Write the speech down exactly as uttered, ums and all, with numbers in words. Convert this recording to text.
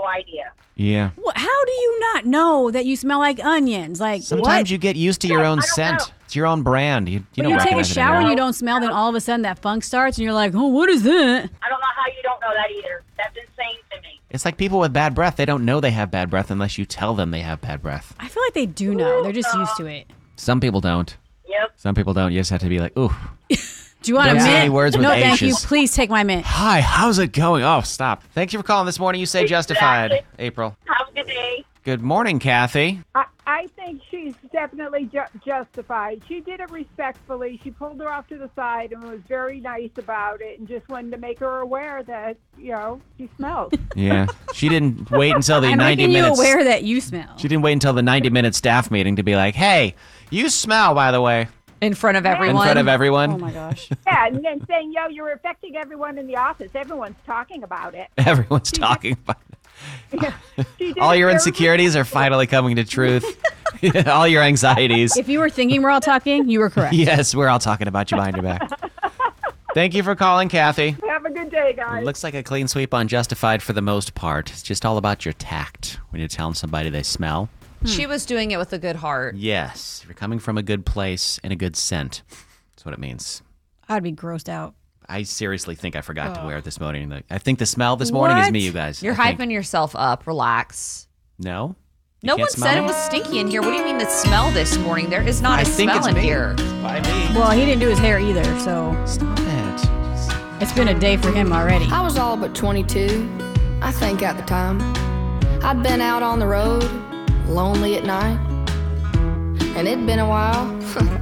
idea. Yeah. Wh- How do you not know that you smell like onions? Like Sometimes what? you get used to your own I don't scent. know. It's your own brand. You, you When don't you take a recognize it shower anymore. and you don't smell, then all of a sudden that funk starts, and you're like, oh, what is that? I don't know how you don't know that either. That's insane to me. It's like people with bad breath. They don't know they have bad breath unless you tell them they have bad breath. I feel like they do know. They're just used to it. Some people don't. Yep. Some people don't. You just have to be like, ooh. Do you want Don't a say mint? any words with no, thank you. H's. Please take my mint. Hi, how's it going? Oh, stop. Thank you for calling this morning. You say justified, Exactly. April. Have a good day. Good morning, Kathy. I, I think she's definitely ju- justified. She did it respectfully. She pulled her off to the side and was very nice about it and just wanted to make her aware that, you know, she smells. Yeah. She didn't wait until the I'm ninety making minutes. you aware that you smell. She didn't wait until the ninety minute staff meeting to be like, hey, you smell, by the way, In front of everyone. in front of everyone. Oh my gosh. Yeah, and then saying, yo, you're affecting everyone in the office. Everyone's talking about it. Everyone's talking about it. She did All it your very insecurities are finally coming to truth. All your anxieties. If you were thinking we're all talking, you were correct. Yes, we're all talking about you behind your back. Thank you for calling, Kathy. Have a good day, guys. It looks like a clean sweep on Justified for the most part. It's just all about your tact when you're telling somebody they smell. She was doing it with a good heart. Yes, you're coming from a good place and a good scent. That's what it means. I'd be grossed out. I seriously think I forgot to wear it this morning. I think the smell this morning is What? me, you guys. You're I think. hyping yourself up. Relax. No? You No can't one smell said it me? was stinky in here. What do you mean the smell this morning? There is not I a think smell it's in me. here. Why me? Well, he didn't do his hair either, so Stop it. it's been a day for him already. I was all but twenty-two, I think at the time. I'd been out on the road, lonely at night, and it'd been a while.